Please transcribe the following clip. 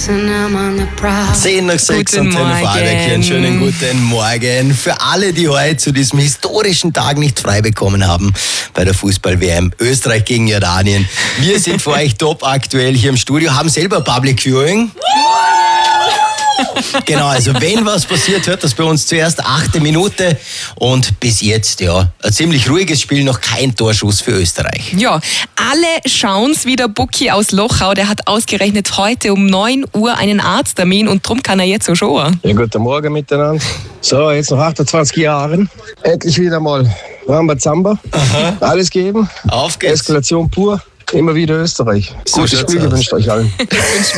10 nach 6 am Telefonwerk. Einen schönen guten Morgen. Für alle, die heute zu diesem historischen Tag nicht frei bekommen haben bei der Fußball-WM Österreich gegen Jordanien. Wir sind für euch top aktuell hier im Studio, haben selber Public Viewing. Genau, also wenn was passiert, hört das bei uns zuerst 8. Minute und bis jetzt, ja, ein ziemlich ruhiges Spiel, noch kein Torschuss für Österreich. Ja, alle schauen's wie der Bucki aus Lochau, der hat ausgerechnet heute um 9 Uhr einen Arzttermin und drum kann er jetzt so schauen. Ja, guten Morgen miteinander. So, jetzt nach 28 Jahren, endlich wieder mal Rambazamba, alles geben, Auf geht's. Eskalation pur, immer wieder Österreich. So Gutes schaut's Spiel aus. gewünscht euch allen.